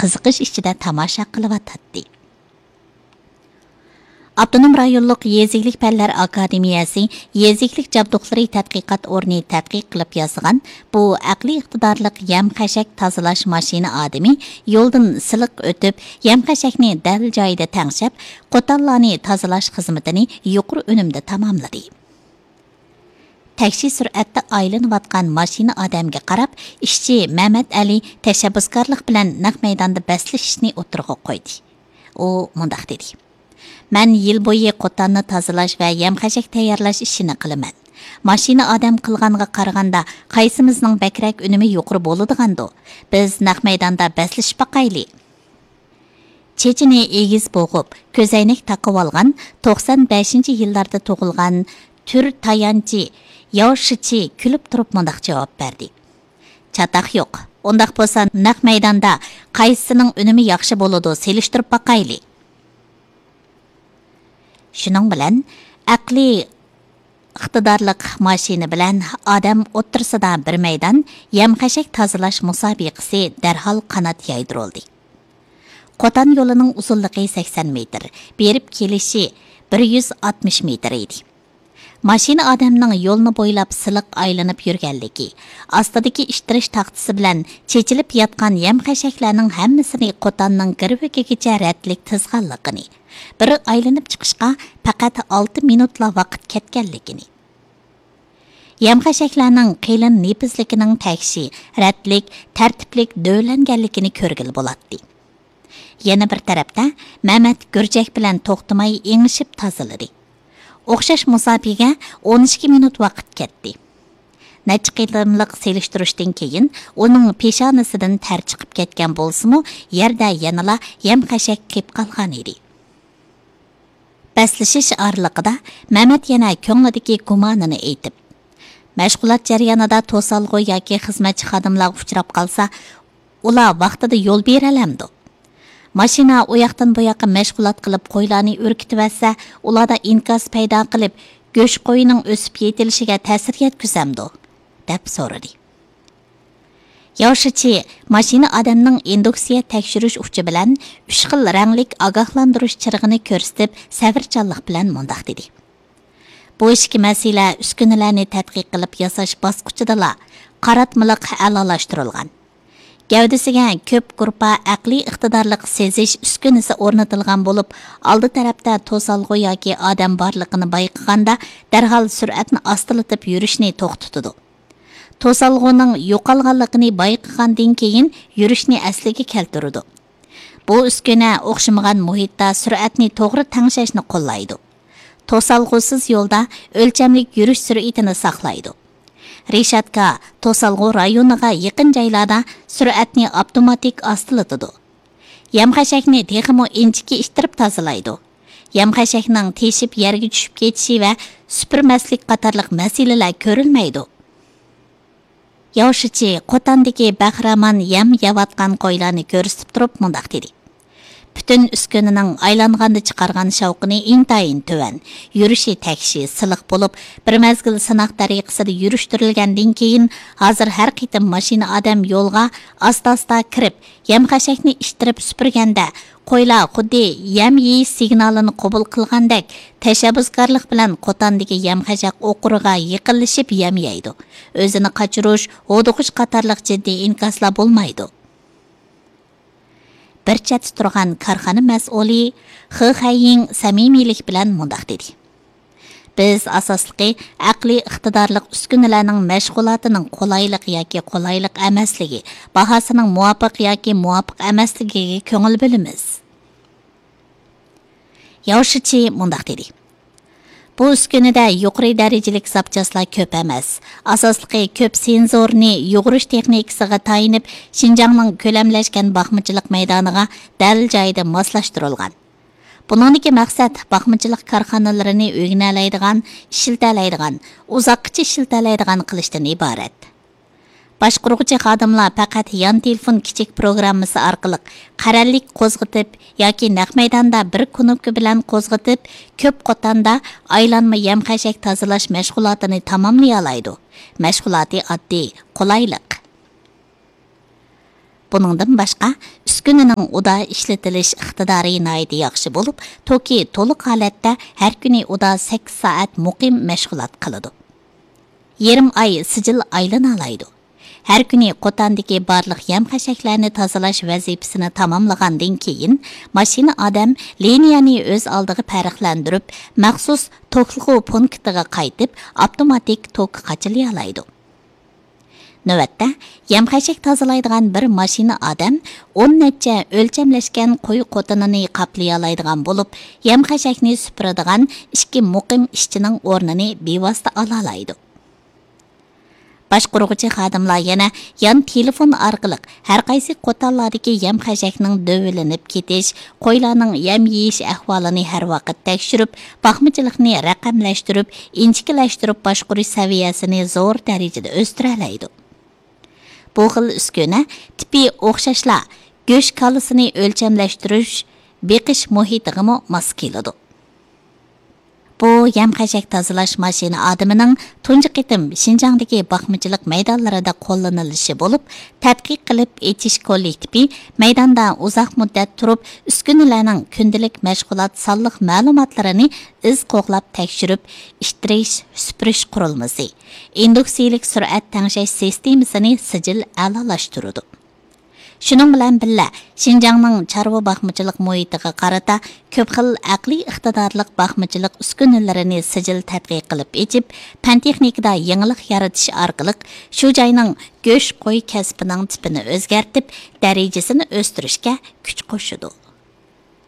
qiziqish ichida tomosha qilyotdi. Abdunum rayonluq Yeziklik Fanlar Akademiyasi Yeziklik Jabduqlari tadqiqot o'rni tadqiq qilib yozgan bu aqliy iqtidorliq yam-qashak tozalash mashina odami yo'ldan siliq o'tib, yam-qashakni dal joyida tangshab, qo'tallarni tozalash xizmatini yuqori unumda tamomladi. Taksi sur'atda aylanayotgan mashina odamga qarab, ishchi Mehmet Ali tashabbuskorlik bilan naq maydonda baslashni o'tirg'a qo'ydi. U mundaq dedi: "Men yil bo'yi qo'tanni tozalash va yam-qashak tayyorlash ishini qilaman. Mashina odam qilganga qaraganda qaysimizning bakrak unumi yuqori bo'ladigandu. Biz naq maydonda baslashib baqayli." Chechini egiz bo'g'ib, ko'zoynak taqib olgan 95-yillarda tug'ilgan Tür tayanchi Yoshichi kulib turib mundaq javob berdi: "Chataq yo'q. Undaq bo'lsa naq maydonda qaysisining unumi yaxshi bo'ladi, selishtirib baqayli." Shuning bilan aqli iqtidorliq mashina bilan odam o'ttirsida bir maydon yam-qashak tozalash musobaqasi darhol qanot yaydirildi. Qo'tan yo'lining uzunligi 80 metr, berib kelishi 160 metr edi. Mashina odamning yo'lni bo'ylab siliq aylanib yurganligi, ostidagi ishtirish taxtasi bilan chechilib yotgan yam-qashaklarning hammasini qo'tanning girvikigacha ratlik tizganligini, bir aylanib chiqishga faqat 6 minutla vaqt ketganligini, yam-qashaklarning qilin nepizligining takshi, ratlik, tartiblik dövlanganligini ko'rgil bo'ladi. Yana bir tarafda Mehmet Gurjak bilan to'xtamay engishib tozaladi. O'xshash musobaqa 12 minut vaqt ketdi. Necha qilimliq selishtirishdan keyin uning peshonasidan ter chiqib ketgan bo'lsa-mu, yerda yanala yam-qashak qilib qolgan edi. Baslashish orliqida Mehmet yana ko'nglidagi gumonini aytib, mashg'ulot jarayonida to'salg'u yoki xizmatchi xodimlar uchrab qolsa, ular vaqtida yo'l beralamdi. Mashina u yoqdan bu yoqqa mashg'ulot qilib qo'ylarni o'rkitibsa, ularda inkos paydo qilib, go'sht qo'yining o'sib yetilishiga ta'sir yetkazamdi, deb so'radi. Yoshichi mashina odamning induksiya tekshirish uchi bilan 3 xil ranglik ogohlantirish chirig'ini ko'rsatib, sabrchanlik bilan mundaq dedi: "Bu ishki masala uskunalarni tadqiq qilib yasash bosqichida qaratmiliq a'lolashtirilgan. Gavdasiga ko'p gruppa aqliy iqtidorliq sezish uskunasi o'rnatilgan bo'lib, oldi tarafda to'salg'u yoki odam borligini bayqaganda darhol sur'atni ostilatib yurishni to'xtatadi. To'salg'uning yo'qolganligini bayqagandan keyin yurishni asliga keltiradi. Bu uskuna o'xshamagan muhitda sur'atni to'g'ri tangshashni qo'llaydi. To'salg'usiz yo'lda o'lchamlik yurish sur'atini saqlaydi. Reshatka to'salg'u rayoniga yaqin joylarda sur'atni avtomatik ostilatadi. Yam-qashakni texmo inchiki ishtirib tozalaydi. Yam-qashakning teshib yerga tushib ketishi va supurmaslik qatorliq masalalar ko'rilmaydi." Yoshichi Qo'tandagi bahramon yam yavatgan qo'ylarni ko'rsatib turib mundaq dedi: "Bütün uskunaning aylanganda chiqargan shavqini intayin tuvan, yurishi takshi siliq bo'lib, bir mezgil sinoq tariqasida yurishtirilgandan keyin hozir har qitim mashina odam yo'lga asta-asta kirib, yam-qashakni ishtirib supurganda qo'ylar xuddi yam yeyish signalini qabul qilgandek tashabbuskorlik bilan Qo'tandagi yam-qashak o'quriga yiqilishib yam yeydi. O'zini qochirish, o'duqish qatorliq jiddiy inkoslar bo'lmaydi." Bir chat turgan korxona mas'uli Xixaying samimiylik bilan mundaq dedi: "Biz asosliqi aqliy iqtidorliq uskunalarning mashg'ulotining qulaylik yoki qulaylik emasligi, bahosining muvofiq yoki muvofiq emasligiga ko'ngil bo'lamiz." Yoshichi mundaq dedi: "Bu uskunada yuqori darajalik zapchaslar ko'p emas. Asosliqi ko'p senzorni yug'urish texnikasiga tayinib, Xinjiangning ko'lamlashgan baxmachilik maydoniga dal joyida moslashtirilgan. Buningdagi maqsad baxmachilik korxonalarini o'rganalaydigan, ishiltalaydigan, uzoqcha ishiltalaydigan qilishdan iborat. Boshquruvchi xodimlar faqat yon telefon kichik programmasi orqali qarallik qo'zg'atib yoki naq maydonda bir knopka bilan qo'zg'atib, ko'p qotanda aylanma yam-qashak tozalash mashg'ulotini tamomlay oladi. Mashg'uloti oddiy, qulaylik." Buningdan boshqa, uskunaning uda ishlatilish iqtidori nihoyatda yaxshi bo'lib, toki to'liq holatda har kuni uda 8 soat muqim mashg'ulot qiladi. Yarim oy sijil aylana oladi. Har kuni qotandagi barliq yam-xashaklarni tozalash vazifasini tamomlagandan keyin, mashina odam liniyani o'z oldiga farqlantirib, maxsus to'qilg'u punktiga qaytib, avtomatik tok qachilay oladi. Növətdə, yem-xəşək tazalaydigan bir mashina odam 10 necha o'lchamlashgan qo'y qo'tinini qaplayalaydigan bo'lib, yem-xəşəkni supuradigan ikki muqim ishchining o'rnini bevosita ola oladi. Boshqaruvchi xodimlar yana yon telefon orqali har qaysi qo'tonlardagi yem-xəşəkning dövilinib ketish, qo'ylarning yem yeyish ahvolini har vaqt tekshirib, baxmachilikni raqamlashtirib, inchikilashtirib boshqarish saviyasini zo'r darajada o'stira oladi. Bu xil uskuna tipi o'xshashlar go'sht kalasini o'lchamlashtirish, beqish muhitiga mos keladi. Bu yem-xəşək tozalash mashina odamining tunji qitim Xinjiangdagi baxmachilik maydonlarida qo'llanilishi bo'lib, tadqiq qilib etish kollektivi maydonda uzoq muddat turib, uskunalarning kundalik mashg'ulot sonliq ma'lumotlarini iz qo'g'lab tekshirib, ishtirish, supurish qurilmasi, induksiyalik sur'at tangshash sistemasini sijil a'lolashtiradi. Şunun bilan birga Xinjiangning chorva baxmachilik muhitiga qarata ko'p xil aqliy iqtidorlik baxmachilik uskunalarini sijil tadqiq qilib echib, fan texnikada yangilik yaratish orqali shu joyning go'sht qo'y kasbining tipini o'zgartib, darajasini o'stirishga kuch qo'shadi.